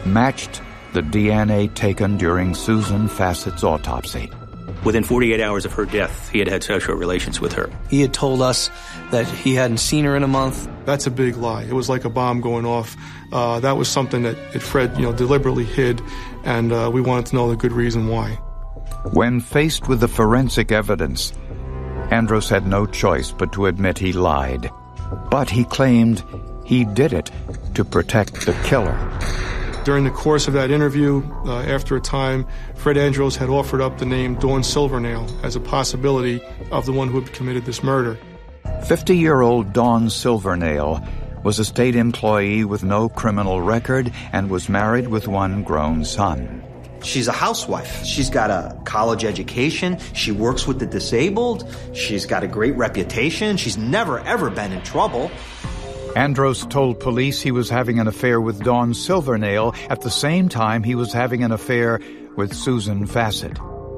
matched the DNA taken during Susan Fassett's autopsy. Within 48 hours of her death, he had had sexual relations with her. He had told us that he hadn't seen her in a month. That's a big lie. It was like a bomb going off. That was something that Fred, deliberately hid, and we wanted to know the good reason why. When faced with the forensic evidence, Andros had no choice but to admit he lied. But he claimed he did it to protect the killer. During the course of that interview, after a time, Fred Andros had offered up the name Dawn Silvernail as a possibility of the one who had committed this murder. 50-year-old Dawn Silvernail was a state employee with no criminal record and was married with one grown son. She's a housewife. She's got a college education. She works with the disabled. She's got a great reputation. She's never, ever been in trouble. Andros told police he was having an affair with Dawn Silvernail at the same time he was having an affair with Susan Fassett.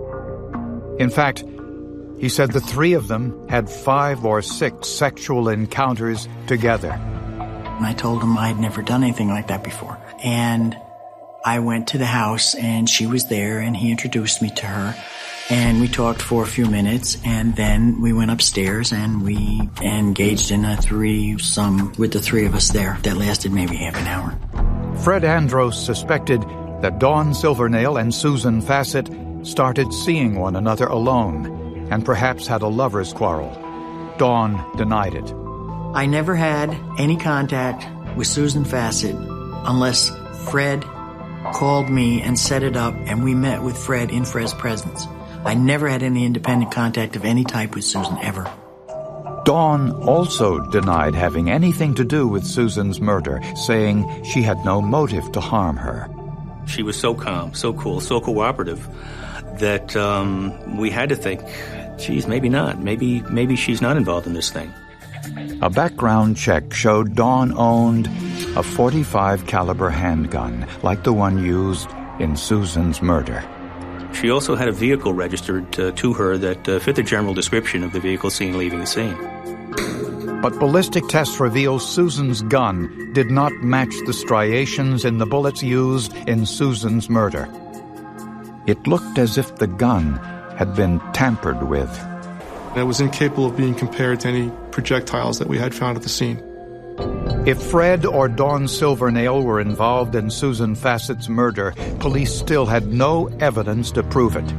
In fact, he said the three of them had 5 or 6 sexual encounters together. And I told him I'd never done anything like that before. And I went to the house, and she was there, and he introduced me to her. And we talked for a few minutes, and then we went upstairs, and we engaged in a threesome with the three of us there that lasted maybe half an hour. Fred Andros suspected that Dawn Silvernail and Susan Fassett started seeing one another alone and perhaps had a lover's quarrel. Dawn denied it. I never had any contact with Susan Fassett unless Fred called me and set it up, and we met with Fred in Fred's presence. I never had any independent contact of any type with Susan, ever. Dawn also denied having anything to do with Susan's murder, saying she had no motive to harm her. She was so calm, so cool, so cooperative that we had to think, geez, maybe not. Maybe she's not involved in this thing. A background check showed Dawn owned a .45 caliber handgun, like the one used in Susan's murder. She also had a vehicle registered to her that fit the general description of the vehicle seen leaving the scene. But ballistic tests reveal Susan's gun did not match the striations in the bullets used in Susan's murder. It looked as if the gun had been tampered with. It was incapable of being compared to any projectiles that we had found at the scene. If Fred or Dawn Silvernail were involved in Susan Fassett's murder, police still had no evidence to prove it.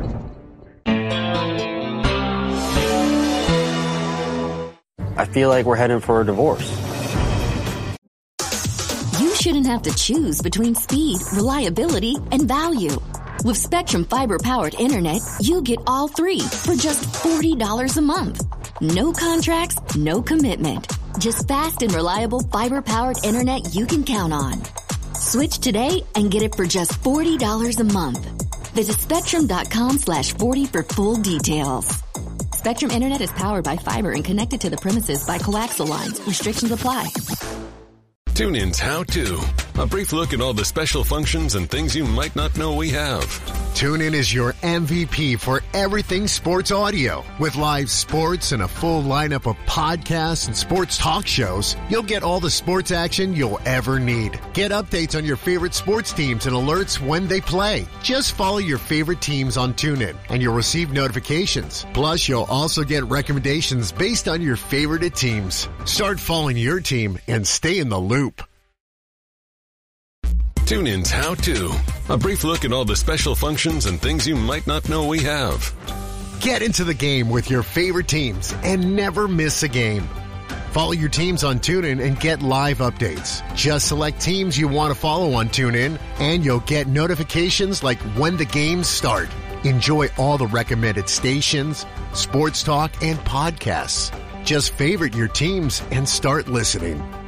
I feel like we're heading for a divorce. You shouldn't have to choose between speed, reliability, and value. With Spectrum Fiber-powered internet, you get all three for just $40 a month. No contracts, no commitment. Just fast and reliable fiber-powered internet you can count on. Switch today and get it for just $40 a month. Visit Spectrum.com/40 for full details. Spectrum Internet is powered by fiber and connected to the premises by coaxial lines. Restrictions apply. TuneIn's How To. A brief look at all the special functions and things you might not know we have. TuneIn is your MVP for everything sports audio. With live sports and a full lineup of podcasts and sports talk shows, you'll get all the sports action you'll ever need. Get updates on your favorite sports teams and alerts when they play. Just follow your favorite teams on TuneIn, and you'll receive notifications. Plus, you'll also get recommendations based on your favorite teams. Start following your team and stay in the loop. TuneIn's How To. A brief look at all the special functions and things you might not know we have. Get into the game with your favorite teams and never miss a game. Follow your teams on TuneIn and get live updates. Just select teams you want to follow on TuneIn, and you'll get notifications like when the games start. Enjoy all the recommended stations, sports talk, and podcasts. Just favorite your teams and start listening.